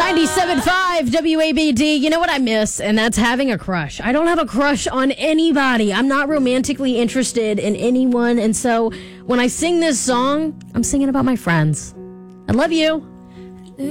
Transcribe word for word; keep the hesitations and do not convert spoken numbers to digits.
ninety-seven point five W A B D. You know what I miss? And that's having a crush. I don't have a crush on anybody. I'm not romantically interested in anyone. And so when I sing this song, I'm singing about my friends. I love you.